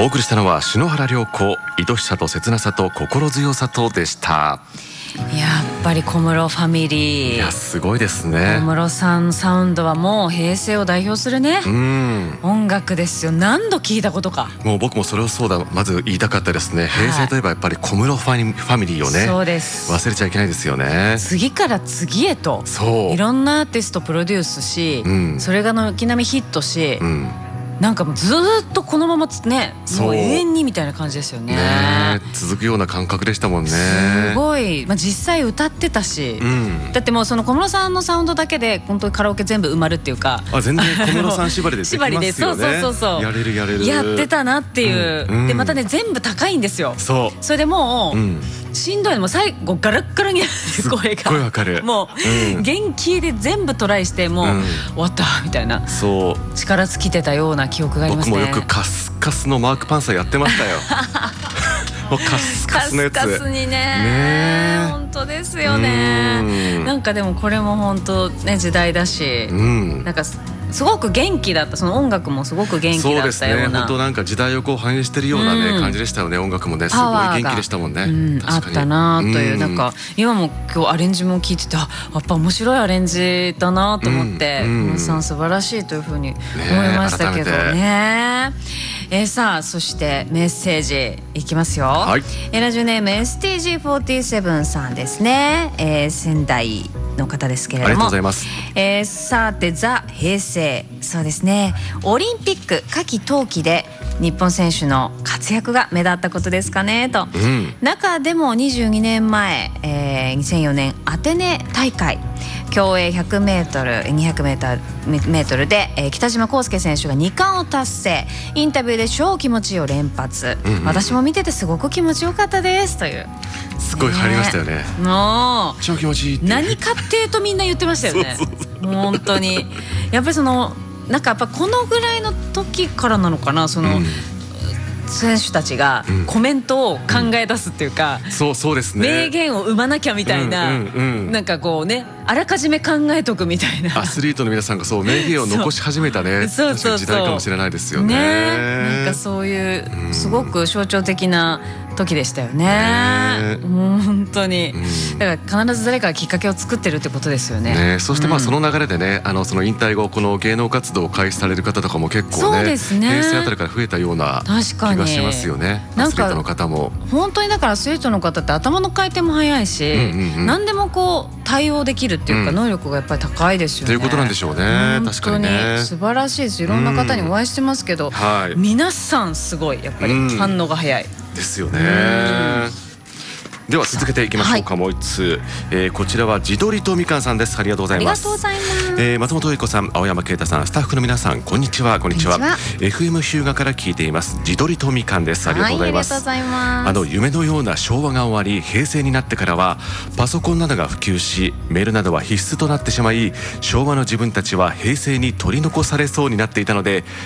お送りしたのは篠原涼子、愛しさと切なさと心強さとでした。 やっぱり小室ファミリー、 いやすごいですね。 小室さんサウンドはもう平成を代表するね、音楽ですよ。何度聞いたことか。 もう僕もそれをまず言いたかったですね。平成といえばやっぱり小室ファミリーをね、 そうです、 忘れちゃいけないですよね。 次から次へといろんなアーティストプロデュースし、それが軒並みヒットし、なんかもうずっとこのままね、もう永遠にみたいな感じですよね。 続くような感覚でしたもんね。 すごい、実際歌ってたし、だってもうその小室さんのサウンドだけで本当にカラオケ全部埋まるっていうか、 全然小室さん縛りでできますよね。 そうやれるやってたなっていう、でまたね全部高いんですよ。それでもうしんどいの、もう最後ガラッガラになる声がすっごいわかる。 もう元気で全部トライしてもう終わったみたいな、力尽きてたような記憶がありますね。 僕もよくカスカスのマークパンサーやってましたよ。もうカスカスのやつ、 カスカスにね、本当ですよね。なんかでもこれも本当ね時代だし、なんかすごく元気だった。その音楽もすごく元気だったような。そうですね、 本当なんか時代をこう反映してるようなね感じでしたよね。音楽もねすごい元気でしたもんね。 あったなという、なんか今も今日アレンジも聞いてて、やっぱ面白いアレンジだなと思って、皆さん素晴らしいというふうに思いましたけどね。さあそしてメッセージいきますよ。ラジオネーム STG47 さんですね。仙台の方ですけれども、 ありがとうございます。 さてザ平成、そうですね、オリンピック夏季冬季で日本選手の活躍が目立ったことですかねと、中でも22年前、2004年アテネ大会競泳 100m、200m で、北島康介選手が2冠を達成。インタビューで超気持ちいいを連発、私も見ててすごく気持ちよかったですという、 すごい入りましたよね。もう超気持ちいいって、 何かってとみんな言ってましたよね。本当にやっぱりそのなんかやっぱこのぐらいの時からなのかな、その、選手たちがコメントを考え出すっていうか、 そうですね、 名言を生まなきゃみたいな、なんかこうね、あらかじめ考えとくみたいな、 アスリートの皆さんがそう名言を残し始めたね、確かに時代かもしれないですよね。 なんかそういうすごく象徴的な時でしたよね。本当に、だから必ず誰かがきっかけを作ってるってことですよね。 そしてその流れでね、その引退後この芸能活動を開始される方とかも結構ね、平成あたりから増えたような気がしますよね。アスリートの方も本当に、だからアスリートの方って頭の回転も速いし、何でもこう対応できるっていうか、能力がやっぱり高いですよね。 ということなんでしょうね。確かにね、 素晴らしいです。いろんな方にお会いしてますけど、皆さんすごいやっぱり反応が早いですよね。では続けていきましょうか。もう一通、こちらは自撮りとみかんさんです。ありがとうございます。松本恵子さん、青山啓太さん、スタッフの皆さん、こんにちは。こんにちは。FM 日向から聞いています自撮りとみかんです。ありがとうございます。夢のような昭和が終わり平成になってからはパソコンなどが普及し、メールなどは必須となってしまい、昭和の自分たちは平成に取り残されそうになっていたので、